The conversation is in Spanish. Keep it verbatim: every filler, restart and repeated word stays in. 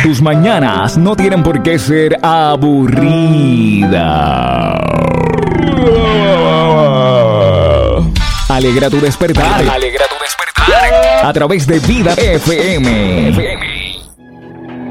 Tus mañanas no tienen por qué ser aburridas. Alegra tu despertar. Alegra tu despertar. A través de Vida F M. F M.